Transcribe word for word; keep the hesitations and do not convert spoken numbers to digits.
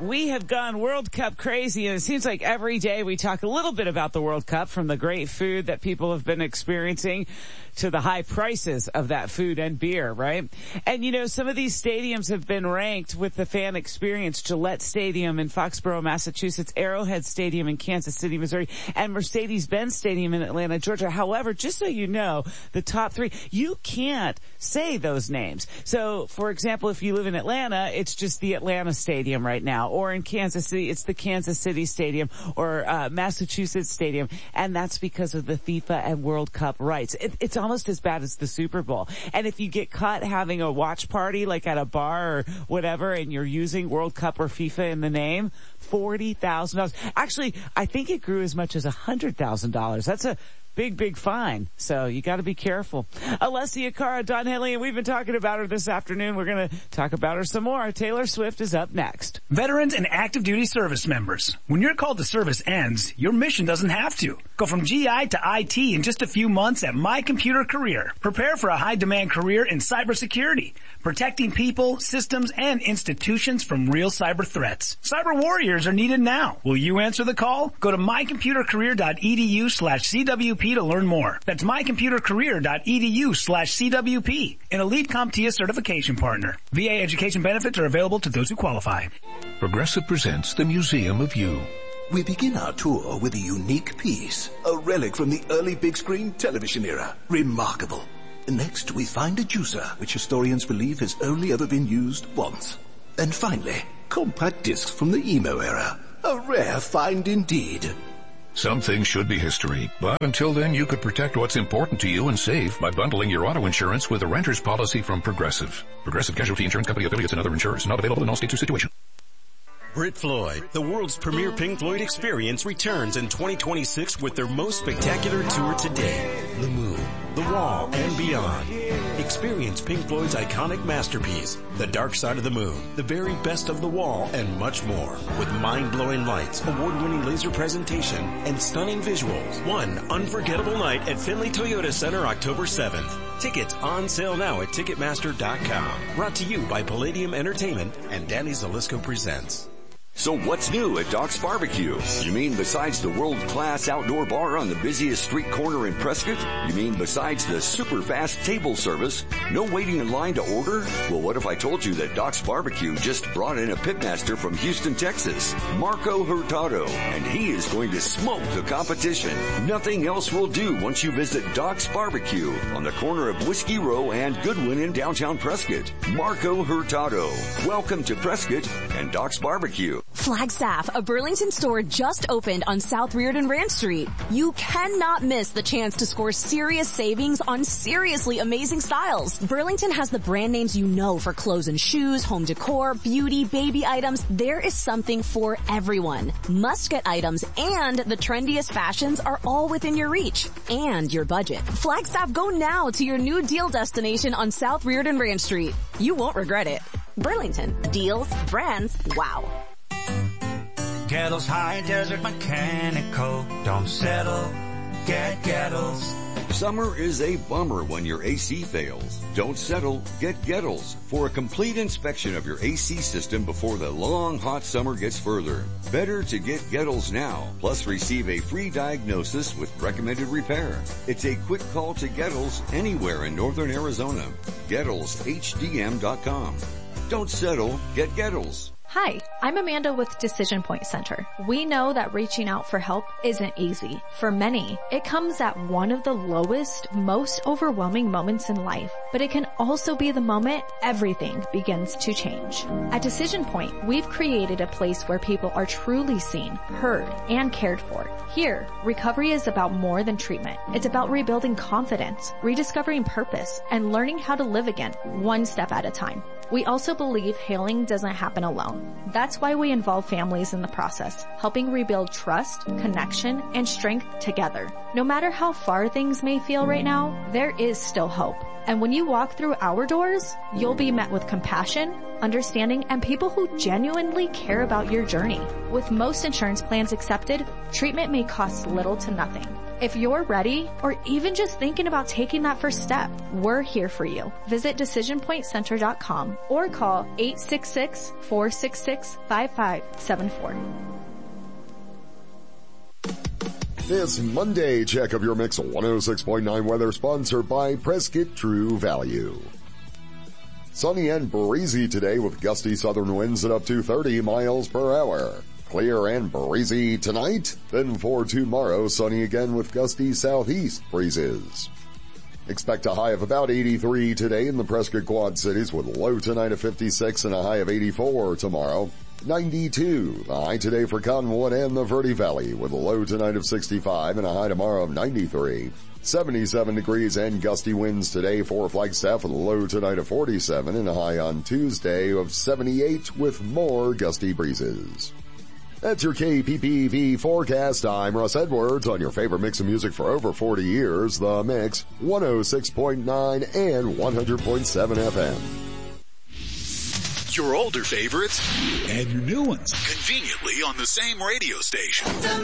we have gone World Cup crazy, and it seems like every day we talk a little bit about the World Cup, from the great food that people have been experiencing to the high prices of that food and beer, right? And you know, some of these stadiums have been ranked with the fan experience: Gillette Stadium in Foxborough, Massachusetts, Arrowhead Stadium in Kansas City, Missouri, and Mercedes-Benz Stadium in Atlanta, Georgia. However, just so you know, the top three, you can't say those names. So, for example, if you live in Atlanta, it's just the Atlanta Stadium right now, or in Kansas City, it's the Kansas City Stadium, or uh, Massachusetts Stadium, and that's because of the FIFA and World Cup rights. It, it's almost as bad as the Super Bowl. And if you get caught having a watch party, like at a bar or whatever, and you're using World Cup or FIFA in the name, forty thousand dollars. Actually, I think it grew as much as one hundred thousand dollars. That's a big, big fine. So you got to be careful. Alessia Cara, Don Henley, and we've been talking about her this afternoon. We're going to talk about her some more. Taylor Swift is up next. Veterans and active duty service members. When your call to service ends, your mission doesn't have to. Go from G I to I T in just a few months at My Computer Career. Prepare for a high demand career in cybersecurity, protecting people, systems, and institutions from real cyber threats. Cyber warriors are needed now. Will you answer the call? Go to mycomputercareer.edu slash CWP to learn more. That's mycomputercareer.edu slash CWP, an Elite CompTIA certification partner. V A education benefits are available to those who qualify. Progressive presents the Museum of You. We begin our tour with a unique piece, a relic from the early big screen television era. Remarkable. Next, we find a juicer, which historians believe has only ever been used once. And finally, compact discs from the emo era. A rare find indeed. Some things should be history, but until then you could protect what's important to you and save by bundling your auto insurance with a renter's policy from Progressive. Progressive Casualty Insurance Company affiliates and other insurers. Not available in all states or situations. Brit Floyd, the world's premier Pink Floyd experience, returns in twenty twenty-six with their most spectacular tour to date. The Moon, The Wall, and beyond. Experience Pink Floyd's iconic masterpiece, The Dark Side of the Moon, the very best of The Wall, and much more. With mind-blowing lights, award-winning laser presentation, and stunning visuals. One unforgettable night at Findlay Toyota Center, October seventh. Tickets on sale now at Ticketmaster dot com. Brought to you by Palladium Entertainment and Danny Zalisco Presents. So what's new at Doc's Barbecue? You mean besides the world-class outdoor bar on the busiest street corner in Prescott? You mean besides the super-fast table service? No waiting in line to order? Well, what if I told you that Doc's Barbecue just brought in a pitmaster from Houston, Texas, Marco Hurtado, and he is going to smoke the competition. Nothing else will do once you visit Doc's Barbecue on the corner of Whiskey Row and Goodwin in downtown Prescott. Marco Hurtado. Welcome to Prescott and Doc's Barbecue. Flagstaff, a Burlington store just opened on South Reardon Ranch Street. You cannot miss the chance to score serious savings on seriously amazing styles. Burlington has the brand names you know for clothes and shoes, home decor, beauty, baby items. There is something for everyone. Must-get items and the trendiest fashions are all within your reach and your budget. Flagstaff, go now to your new deal destination on South Reardon Ranch Street. You won't regret it. Burlington. Deals, brands, wow. Gettles High Desert Mechanical. Don't settle, get Gettles. Summer is a bummer when your A C fails. Don't settle, get Gettles for a complete inspection of your A C system before the long hot summer gets further. Better to get Gettles now, plus receive a free diagnosis with recommended repair. It's a quick call to Gettles anywhere in northern Arizona. Gettles H D M dot com. Don't settle, get Gettles. Hi, I'm Amanda with Decision Point Center. We know that reaching out for help isn't easy. For many, it comes at one of the lowest, most overwhelming moments in life, but it can also be the moment everything begins to change. At Decision Point, we've created a place where people are truly seen, heard, and cared for. Here, recovery is about more than treatment. It's about rebuilding confidence, rediscovering purpose, and learning how to live again, one step at a time. We also believe healing doesn't happen alone. That's why we involve families in the process, helping rebuild trust, connection, and strength together. No matter how far things may feel right now, there is still hope. And when you walk through our doors, you'll be met with compassion, understanding, and people who genuinely care about your journey. With most insurance plans accepted, treatment may cost little to nothing. If you're ready, or even just thinking about taking that first step, we're here for you. Visit decision point center dot com or call eight six six, four six six, five five seven four. This Monday check of your Mix one oh six point nine weather sponsored by Prescott True Value. Sunny and breezy today with gusty southern winds at up to thirty miles per hour. Clear and breezy tonight, then for tomorrow sunny again with gusty southeast breezes. Expect a high of about eighty-three today in the Prescott Quad Cities with a low tonight of fifty-six and a high of eighty-four tomorrow. ninety-two, the high today for Cottonwood and the Verde Valley with a low tonight of sixty-five and a high tomorrow of ninety-three. seventy-seven degrees and gusty winds today for Flagstaff with a low tonight of forty-seven and a high on Tuesday of seventy-eight with more gusty breezes. That's your K P P V forecast. I'm Russ Edwards on your favorite mix of music for over forty years, The Mix, one oh six point nine and one hundred point seven F M. Your older favorites and your new ones conveniently on the same radio station.